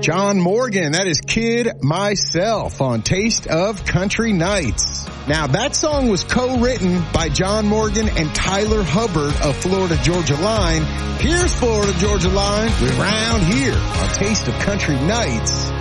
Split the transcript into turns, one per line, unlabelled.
John Morgan, that is Kid Myself on Taste of Country Nights. Now, that song was co-written by John Morgan and Tyler Hubbard of Florida Georgia Line. Here's Florida Georgia Line with Round Here on Taste of Country Nights.